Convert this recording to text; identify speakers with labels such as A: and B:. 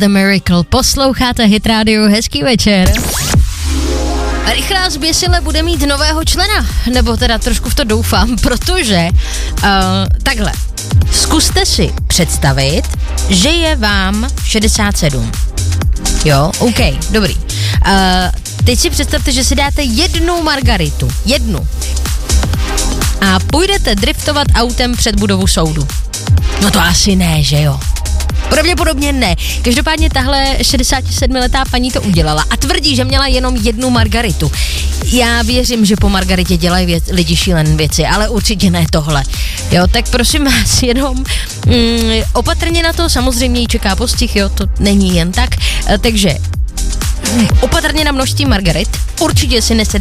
A: the Miracle. Posloucháte Hit Radio, hezký večer. Rychlá zběsile bude mít nového člena, nebo teda trošku v to doufám, protože takhle, zkuste si představit, že je vám 67. Jo, OK, dobrý. Teď si představte, že si dáte jednu margaritu, jednu. A půjdete driftovat autem před budovu soudu. No to asi ne, že jo? Pravděpodobně ne. Každopádně tahle 67letá paní to udělala a tvrdí, že měla jenom jednu margaritu. Já věřím, že po margaritě dělají lidi šílené věci, ale určitě ne tohle. Jo, tak prosím vás jenom opatrně na to, samozřejmě ji čeká postih, jo, to není jen tak. Takže opatrně na množství margarit, určitě si